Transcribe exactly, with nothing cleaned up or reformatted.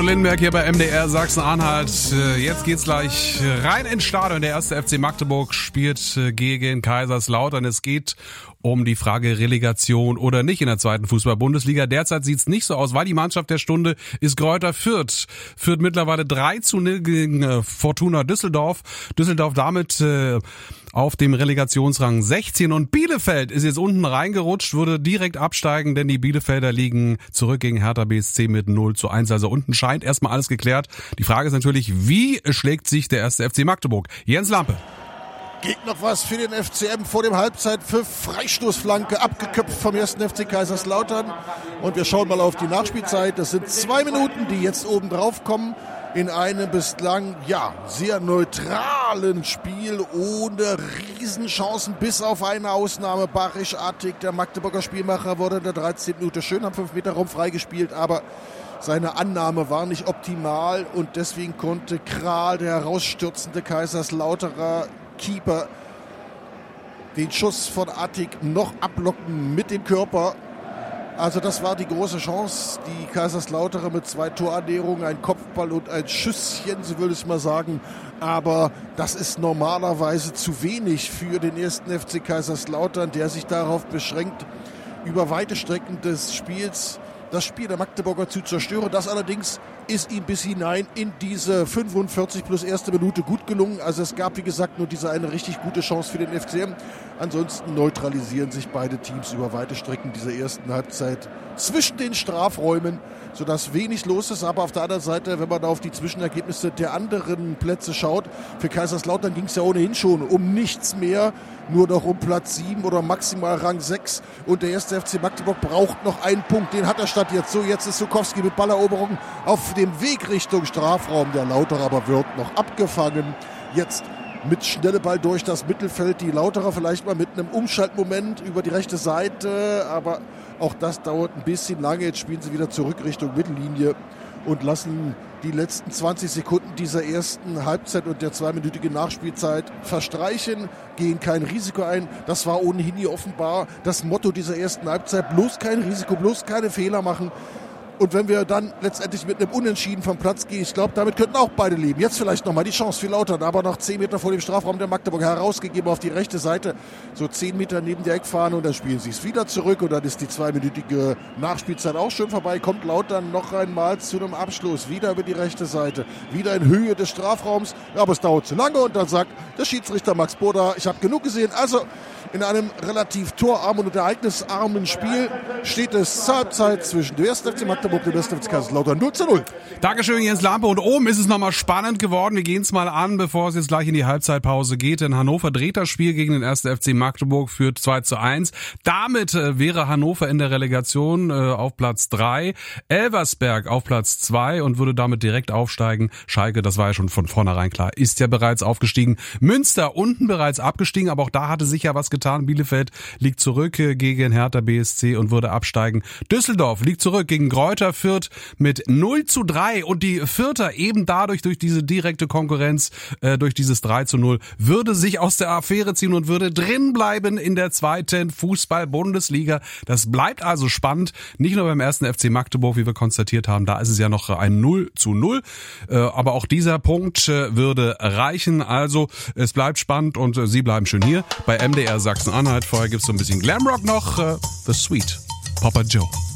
Lindenberg hier bei M D R Sachsen-Anhalt. Jetzt geht's gleich rein ins Stadion. Der erste F C Magdeburg spielt gegen Kaiserslautern. Es geht um die Frage Relegation oder nicht in der zweiten Fußball-Bundesliga. Derzeit sieht's nicht so aus, weil die Mannschaft der Stunde ist Greuther Fürth. Führt mittlerweile drei zu null gegen Fortuna Düsseldorf. Düsseldorf damit äh, auf dem Relegationsrang sechzehn und Bielefeld ist jetzt unten reingerutscht, würde direkt absteigen, denn die Bielefelder liegen zurück gegen Hertha B S C mit null zu eins. Also unten scheint erstmal alles geklärt. Die Frage ist natürlich, wie schlägt sich der erste F C Magdeburg? Jens Lampe. Geht noch was für den F C M vor dem Halbzeitpfiff. Freistoßflanke abgeköpft vom ersten F C Kaiserslautern. Und wir schauen mal auf die Nachspielzeit. Das sind zwei Minuten, die jetzt oben drauf kommen. In einem bislang, ja, sehr neutralen Spiel, ohne Riesenchancen, bis auf eine Ausnahme. Barisch Artig, der Magdeburger Spielmacher, wurde in der dreizehnten Minute schön am fünf Meter Raum freigespielt, aber seine Annahme war nicht optimal und deswegen konnte Kral, der herausstürzende Kaiserslauterer Keeper, den Schuss von Artig noch ablocken mit dem Körper. Also das war die große Chance, die Kaiserslauterer mit zwei Torannäherungen, ein Kopfball und ein Schüsschen, so würde ich mal sagen. Aber das ist normalerweise zu wenig für den ersten F C Kaiserslautern, der sich darauf beschränkt, über weite Strecken des Spiels das Spiel der Magdeburger zu zerstören. Das allerdings ist ihm bis hinein in diese fünfundvierzig plus erste Minute gut gelungen. Also es gab, wie gesagt, nur diese eine richtig gute Chance für den F C M. Ansonsten neutralisieren sich beide Teams über weite Strecken dieser ersten Halbzeit zwischen den Strafräumen, sodass wenig los ist. Aber auf der anderen Seite, wenn man da auf die Zwischenergebnisse der anderen Plätze schaut, für Kaiserslautern ging es ja ohnehin schon um nichts mehr, nur noch um Platz sieben oder maximal Rang sechs. Und der erste F C Magdeburg braucht noch einen Punkt. Den hat er statt jetzt. So, jetzt ist Sukowski mit Balleroberung auf dem Weg Richtung Strafraum. Der Lauterer aber wird noch abgefangen. Jetzt mit schnelle Ball durch das Mittelfeld. Die Lauterer vielleicht mal mit einem Umschaltmoment über die rechte Seite. Aber auch das dauert ein bisschen lange. Jetzt spielen sie wieder zurück Richtung Mittellinie und lassen die letzten zwanzig Sekunden dieser ersten Halbzeit und der zweiminütigen Nachspielzeit verstreichen, gehen kein Risiko ein. Das war ohnehin hier offenbar das Motto dieser ersten Halbzeit. Bloß kein Risiko, bloß keine Fehler machen. Und wenn wir dann letztendlich mit einem Unentschieden vom Platz gehen, ich glaube, damit könnten auch beide leben. Jetzt vielleicht nochmal die Chance für Lautern, aber noch zehn Meter vor dem Strafraum der Magdeburg herausgegeben auf die rechte Seite, so zehn Meter neben der Eckfahne und dann spielen sie es wieder zurück und dann ist die zweiminütige Nachspielzeit auch schon vorbei. Kommt Lautern noch einmal zu einem Abschluss, wieder über die rechte Seite, wieder in Höhe des Strafraums, aber es dauert zu lange und dann sagt der Schiedsrichter Max Boda, ich habe genug gesehen, also in einem relativ torarmen und ereignisarmen Spiel steht es zur Halbzeit zwischen dem ersten F C Magdeburg und dem ersten F C Kaiserslautern null zu null. Dankeschön, Jens Lampe. Und oben ist es nochmal spannend geworden. Wir gehen es mal an, bevor es jetzt gleich in die Halbzeitpause geht. Denn Hannover dreht das Spiel gegen den ersten F C Magdeburg, führt zwei zu eins. Damit äh, wäre Hannover in der Relegation äh, auf Platz drei. Elversberg auf Platz zwei und würde damit direkt aufsteigen. Schalke, das war ja schon von vornherein klar, ist ja bereits aufgestiegen. Münster unten bereits abgestiegen, aber auch da hatte sich ja was getan. Bielefeld liegt zurück gegen Hertha B S C und würde absteigen. Düsseldorf liegt zurück gegen Greuther Fürth mit null zu drei und die Fürther eben dadurch, durch diese direkte Konkurrenz, äh, durch dieses drei zu null, würde sich aus der Affäre ziehen und würde drin bleiben in der zweiten Fußball-Bundesliga. Das bleibt also spannend, nicht nur beim ersten F C Magdeburg, wie wir konstatiert haben, da ist es ja noch ein null zu null, äh, aber auch dieser Punkt äh, würde reichen. Also es bleibt spannend und äh, Sie bleiben schön hier bei M D R Sachsen-Anhalt. Vorher gibt's so ein bisschen Glamrock noch. Uh, The Sweet Papa Joe.